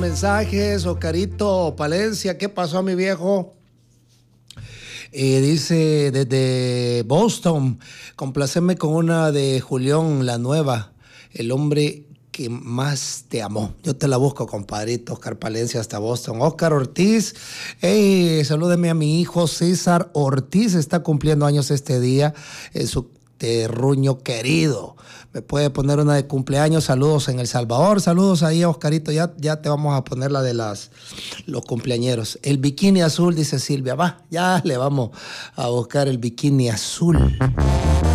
mensajes. Oscarito Palencia, ¿qué pasó a mi viejo? Dice desde Boston, complaceme con una de Julián, la nueva, el hombre que más te amó. Yo te la busco, compadrito. Oscar Palencia hasta Boston. Oscar Ortiz, hey, salúdeme a mi hijo César Ortiz, está cumpliendo años este día, su terruño querido. Me puede poner una de cumpleaños. Saludos en El Salvador. Saludos ahí a Oscarito. Ya te vamos a poner la de los cumpleañeros. El bikini azul, dice Silvia. Va, ya le vamos a buscar el bikini azul.